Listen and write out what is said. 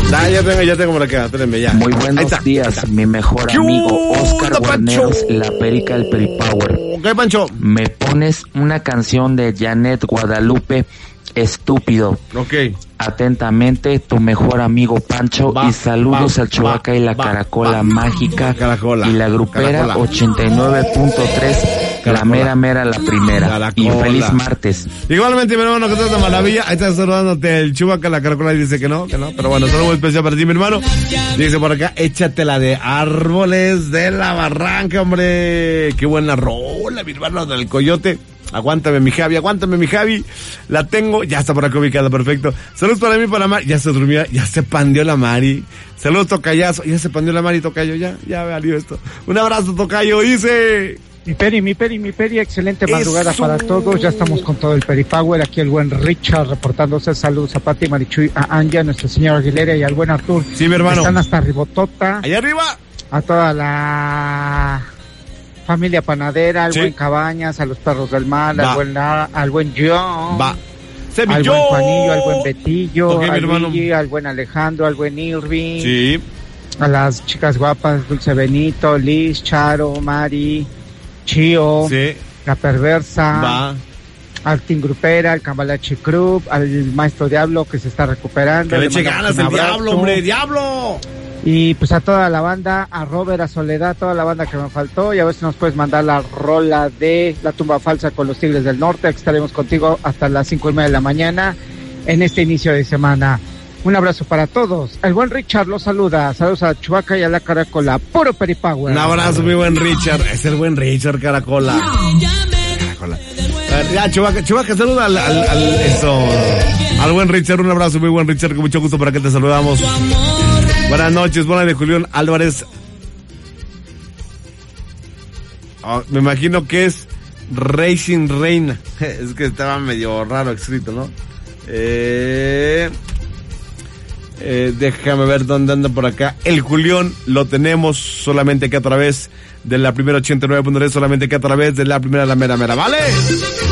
Ya tengo por acá, espérenme ya. Muy buenos días, mi mejor amigo Oscar Guarneros, la Perica del Peripower. ¿Qué, Pancho? Me pones una canción de Janet Guadalupe, Estúpido. Ok. Atentamente, tu mejor amigo Pancho. Y saludos al Chubaca y la Caracola Mágica. Caracola. Y la grupera 89.3. La mera, la primera. Caracola. Y feliz martes. Igualmente, mi hermano, que estás de maravilla. Ahí está saludándote el Chubaca, la Caracola, y dice que no. Pero bueno, solo muy especial para ti, mi hermano. Dice por acá, échate la de Árboles de la Barranca, hombre. Qué buena rola, mi hermano, del Coyote. Aguántame mi Javi. La tengo, ya está por acá ubicada, perfecto. Saludos para mí, para Mari. Ya se durmió, ya se pandió la Mari. Saludos, tocayazo. Ya se pandió la Mari, tocayo, ya valió esto. Un abrazo, tocayo, dice. Mi Peri, excelente madrugada para todos. Ya estamos con todo el Peripower. Aquí el buen Richard reportándose. Saludos a Pati, Marichuy, a Anja, nuestra señora Aguilera y al buen Artur. Sí, mi hermano. Están hasta Ribotota. Allá arriba. A toda la familia panadera, al buen Cabañas, a los perros del mal, al buen John. Va. Al buen Juanillo, al buen Betillo, Okay, al Luigi, al buen Alejandro, al buen Irving. Sí. A las chicas guapas, Dulce Benito, Liz, Charo, Mari, Chío, Sí. La Perversa. Va. Al Team Grupera, al Cambalache Club, al Maestro Diablo que se está recuperando. Que le eche ganas el Diablo, hombre, Diablo. Y pues a toda la banda, a Robert, a Soledad, toda la banda que me faltó, y a ver si nos puedes mandar la rola de La Tumba Falsa con los Tigres del Norte. Aquí estaremos contigo hasta las 5:30 de la mañana en este inicio de semana. Un abrazo para todos. El buen Richard los saluda. Saludos a Chubaca y a la Caracola. Puro Peripower. Un abrazo, mi buen Richard. Es el buen Richard, Caracola. Caracola. Ya, Chubaca, saluda al buen Richard. Un abrazo, muy buen Richard, con mucho gusto para que te saludamos. Buenas noches, buenas de Julián Álvarez. Me imagino que es Racing Reina. Es que estaba medio raro escrito, ¿no? Déjame ver dónde anda por acá. El Julián lo tenemos solamente que a través de la primera 89.3, solamente que a través de la primera, la mera, ¿vale?